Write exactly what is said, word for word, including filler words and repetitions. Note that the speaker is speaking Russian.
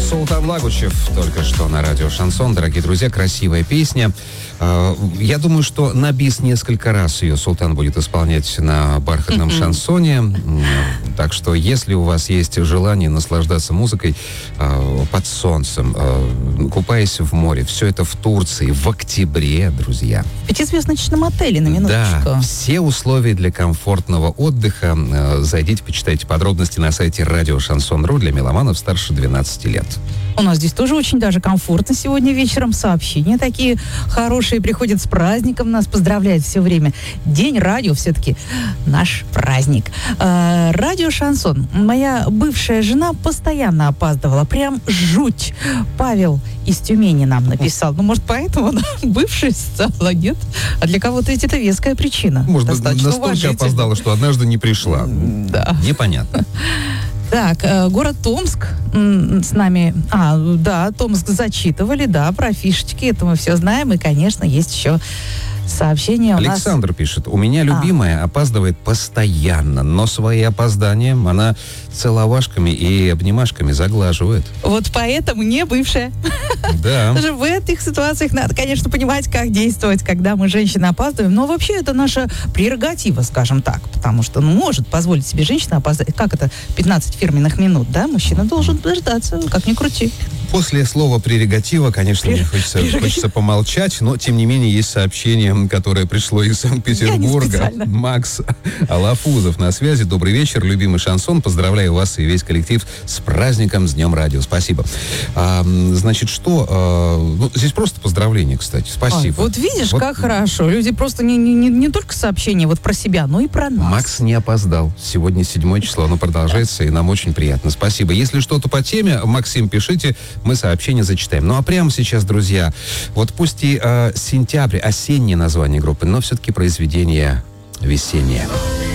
Султан Лагучев только что на радио «Шансон». Дорогие друзья, красивая песня. Я думаю, что на бис несколько раз ее Султан будет исполнять на бархатном mm-hmm. шансоне. Так что, если у вас есть желание наслаждаться музыкой под солнцем, купаясь в море, все это в Турции в октябре, друзья. В пятизвездочном отеле, на минуточку. Да, все условия для комфортного отдыха. Зайдите, почитайте подробности на сайте радио шансон точка ру для меломанов старше двенадцати лет. У нас здесь тоже очень даже комфортно сегодня вечером. Сообщения такие хорошие приходят с праздником. Нас поздравляют все время. День радио все-таки наш праздник. Э, радио «Шансон». Моя бывшая жена постоянно опаздывала. Прям жуть. Павел из Тюмени нам написал. Ну, может, поэтому она бывшая стала, нет? А для кого-то ведь это веская причина. Может быть, настолько опоздала, что однажды не пришла. Да. Непонятно. Так, э, город Томск м, с нами... А, да, Томск зачитывали, да, про фишечки, это мы все знаем. И, конечно, есть еще сообщение у Александр нас... пишет. У меня любимая а. опаздывает постоянно, но свои опоздания она целовашками и обнимашками заглаживает. Вот поэтому не бывшая. Да. Даже в этих ситуациях надо, конечно, понимать, как действовать, когда мы, женщины, опаздываем. Но вообще это наша прерогатива, скажем так. Потому что, ну, может позволить себе женщина опоздать. Как это? пятнадцать фирменных минут, да? Мужчина должен дождаться, как ни крути. После слова «прерогатива», конечно, Прер... мне хочется, хочется помолчать, но, тем не менее, есть сообщение, которое пришло из Санкт-Петербурга. Макс Алафузов на связи. Добрый вечер, любимый шансон. Поздравляю вас и весь коллектив с праздником, с Днем радио. Спасибо. А, значит, что... А, ну, здесь просто поздравления, кстати. Спасибо. А, вот видишь, вот. Как хорошо. Люди просто не, не, не, не только сообщения вот про себя, но и про нас. Макс не опоздал. Сегодня седьмое число, оно продолжается, и нам очень приятно. Спасибо. Если что-то по теме, Максим, пишите, мы сообщения зачитаем. Ну а прямо сейчас, друзья, вот пусть и э, сентябрь, осеннее название группы, но все-таки произведение весеннее.